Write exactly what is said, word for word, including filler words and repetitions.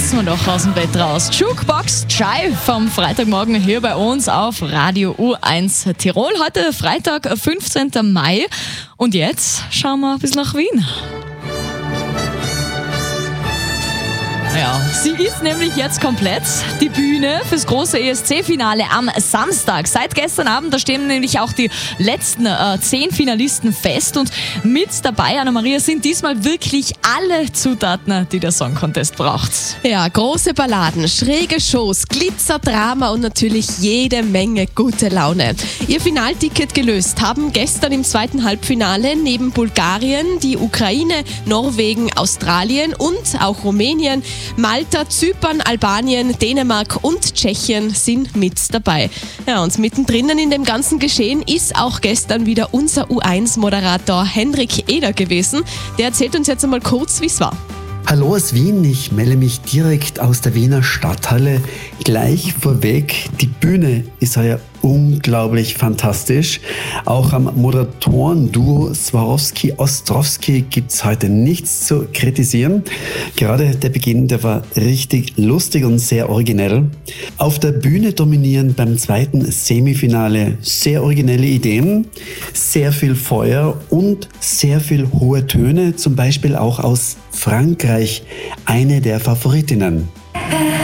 müssen wir doch aus dem Bett raus. Jukebox Jive vom Freitagmorgen hier bei uns auf Radio U eins Tirol. Heute Freitag, fünfzehnten Mai. Und jetzt schauen wir bis nach Wien. Ja, sie ist nämlich jetzt komplett. Die Bühne fürs große E S C-Finale am Samstag. Seit gestern Abend, da stehen nämlich auch die letzten äh, zehn Finalisten fest. Und mit dabei, Anna-Maria, sind diesmal wirklich alle Zutaten, die der Song Contest braucht. Ja, große Balladen, schräge Shows, Glitzer, Drama und natürlich jede Menge gute Laune. Ihr Finalticket gelöst haben gestern im zweiten Halbfinale neben Bulgarien die Ukraine, Norwegen, Australien und auch Rumänien. Malta, Zypern, Albanien, Dänemark und Tschechien sind mit dabei. Ja, und mittendrin in dem ganzen Geschehen ist auch gestern wieder unser U eins Moderator Henrik Eder gewesen. Der erzählt uns jetzt einmal kurz, wie es war. Hallo aus Wien, ich melde mich direkt aus der Wiener Stadthalle. Gleich vorweg, die Bühne ist heuer unglaublich fantastisch. Auch am Moderatoren-Duo Swarovski-Ostrowski gibt es heute nichts zu kritisieren. Gerade der Beginn, der war richtig lustig und sehr originell. Auf der Bühne dominieren beim zweiten Semifinale sehr originelle Ideen, sehr viel Feuer und sehr viel hohe Töne, zum Beispiel auch aus Frankreich, eine der Favoritinnen.